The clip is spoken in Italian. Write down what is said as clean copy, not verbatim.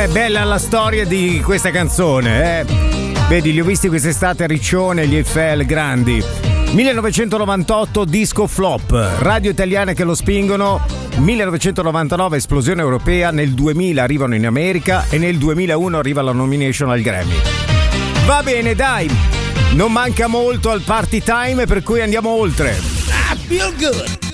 È bella la storia di questa canzone, eh. Vedi, li ho visti quest'estate a Riccione, gli Eiffel grandi. 1998 disco flop, radio italiane che lo spingono. 1999 esplosione europea, nel 2000 arrivano in America e nel 2001 arriva la nomination al Grammy. Va bene, dai, non manca molto al party time, per cui andiamo oltre. I feel good.